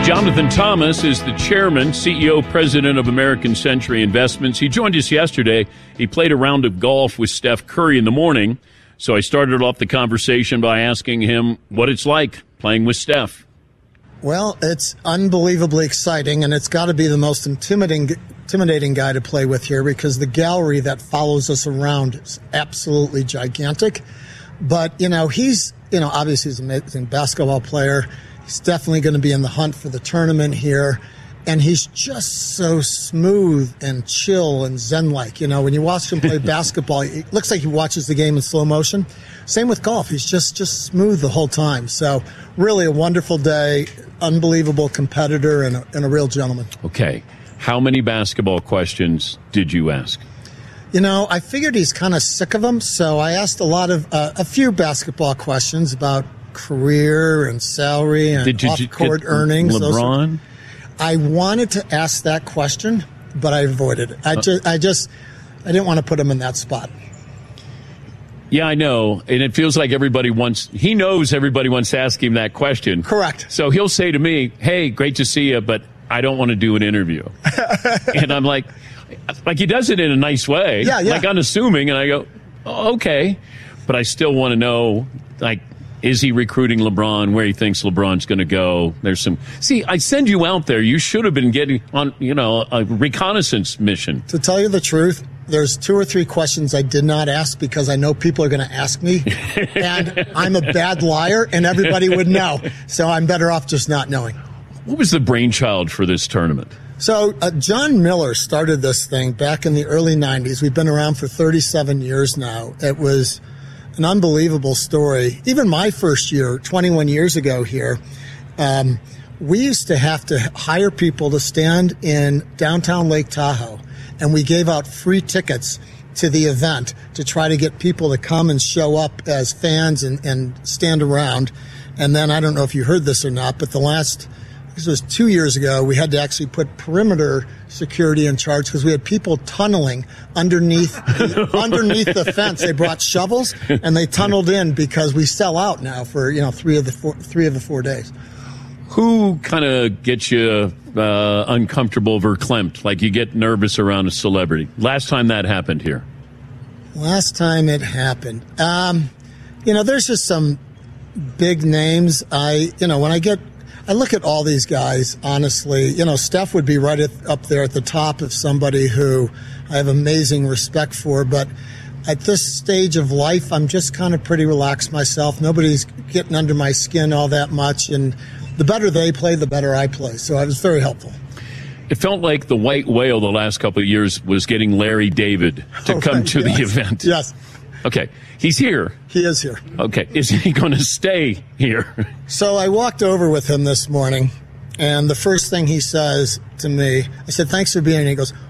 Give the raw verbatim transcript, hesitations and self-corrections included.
Jonathan Thomas is the chairman, C E O, president of American Century Investments. He joined us yesterday. He played a round of golf with Steph Curry in the morning. So I started off the conversation by asking him what it's like playing with Steph. Well, it's unbelievably exciting, and it's got to be the most intimidating intimidating guy to play with here because the gallery that follows us around is absolutely gigantic. But, you know, he's, you know, obviously he's an amazing basketball player. He's definitely going to be in the hunt for the tournament here. And he's just so smooth and chill and zen-like. You know, when you watch him play basketball, it looks like he watches the game in slow motion. Same with golf. He's just, just smooth the whole time. So really a wonderful day, unbelievable competitor, and a, and a real gentleman. Okay. How many basketball questions did you ask? You know, I figured he's kind of sick of them, so I asked a lot of, uh, a few basketball questions about career and salary and did you off-court get earnings. LeBron? I wanted to ask that question, but I avoided it. I just, I just, I didn't want to put him in that spot. Yeah, I know. And it feels like everybody wants, he knows everybody wants to ask him that question. Correct. So he'll say to me, hey, great to see you, but I don't want to do an interview. And I'm like, like he does it in a nice way. Yeah, yeah. Like unassuming. And I go, oh, okay. But I still want to know, like, is he recruiting LeBron, where he thinks LeBron's going to go? There's some. See, I send you out there. You should have been getting on, you know, a reconnaissance mission. To tell you the truth, there's two or three questions I did not ask because I know people are going to ask me. And I'm a bad liar, and everybody would know. So I'm better off just not knowing. What was the brainchild for this tournament? So uh, John Miller started this thing back in the early nineties. We've been around for thirty-seven years now. It was an unbelievable story. Even my first year, twenty-one years ago here, um, we used to have to hire people to stand in downtown Lake Tahoe, and we gave out free tickets to the event to try to get people to come and show up as fans and, and stand around. And then I don't know if you heard this or not, but the last, this was two years ago, we had to actually put perimeter security in charge because we had people tunneling underneath the, underneath the fence. They brought shovels and they tunneled in because we sell out now for, you know, three of the four, three of the four days. Who kind of gets you uh, uncomfortable, verklempt, like you get nervous around a celebrity? Last time that happened here. Last time it happened. Um, you know, there's just some big names. I, you know, when I get, I look at all these guys, honestly, you know, Steph would be right at, up there at the top of somebody who I have amazing respect for. But at this stage of life, I'm just kind of pretty relaxed myself. Nobody's getting under my skin all that much. And the better they play, the better I play. So I was very helpful. It felt like the white whale the last couple of years was getting Larry David to oh, come right, to yes. the event. Yes. Okay. He's here. He is here. Okay. Is he going to stay here? So I walked over with him this morning, and the first thing he says to me, I said, thanks for being here. He goes,